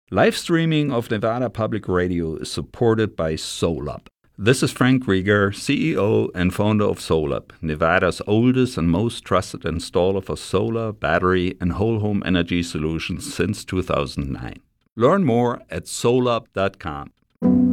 Live streaming of Nevada Public Radio is supported by SolUp. This is Frank Rieger, CEO and founder of SolUp, Nevada's oldest and most trusted installer for solar, battery, and whole home energy solutions since 2009. Learn more at solup.com.